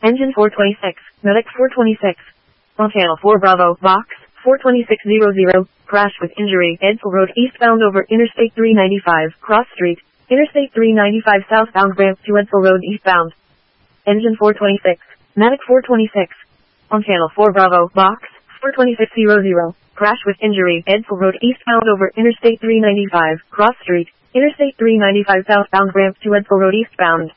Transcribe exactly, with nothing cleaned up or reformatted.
Engine four twenty-six, Medic four twenty-six. On channel four Bravo, Vox, four twenty-six hundred, crash with injury, Edsel Road eastbound over Interstate three ninety-five, Cross Street, Interstate three ninety-five southbound ramp to Edsel Road eastbound. Engine four twenty-six, Medic four twenty-six. On channel four Bravo, Vox, four twenty-six hundred, crash with injury, Edsel Road eastbound over Interstate three ninety-five, Cross Street, Interstate three ninety-five southbound ramp to Edsel Road eastbound.